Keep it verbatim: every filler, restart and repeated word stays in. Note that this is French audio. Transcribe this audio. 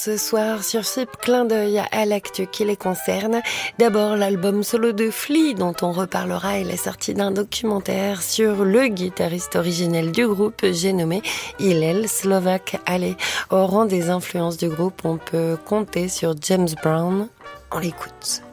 Ce soir, sur F I P, clin d'œil à l'actu qui les concerne. D'abord, l'album solo de Flea, dont on reparlera, est la sortie d'un documentaire sur le guitariste originel du groupe, j'ai nommé Hillel Slovak. Allez, au rang des influences du groupe, on peut compter sur James Brown. On l'écoute.